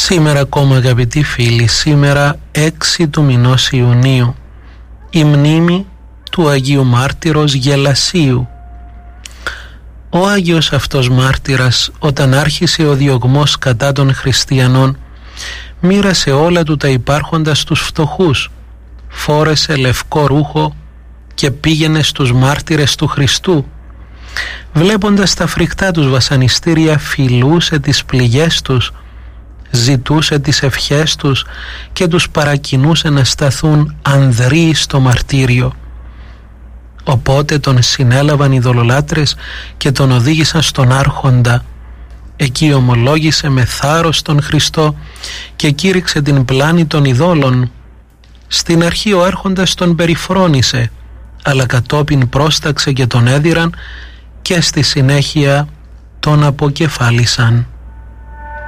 Σήμερα ακόμα, αγαπητοί φίλοι, σήμερα 6 του μηνός Ιουνίου, η μνήμη του Αγίου Μάρτυρος Γελασίου. Ο Άγιος αυτός μάρτυρας, όταν άρχισε ο διωγμός κατά των χριστιανών, μοίρασε όλα του τα υπάρχοντα στους φτωχούς, φόρεσε λευκό ρούχο και πήγαινε στους μάρτυρες του Χριστού. Βλέποντας τα φρικτά τους βασανιστήρια, φιλούσε τις πληγές τους, ζητούσε τις ευχές τους και τους παρακινούσε να σταθούν ανδρείοι στο μαρτύριο. Οπότε τον συνέλαβαν οι ειδωλολάτρες και τον οδήγησαν στον Άρχοντα. Εκεί ομολόγησε με θάρρος τον Χριστό και κήρυξε την πλάνη των ειδόλων. Στην αρχή ο Άρχοντας τον περιφρόνησε, αλλά κατόπιν πρόσταξε και τον έδιραν και στη συνέχεια τον αποκεφάλισαν.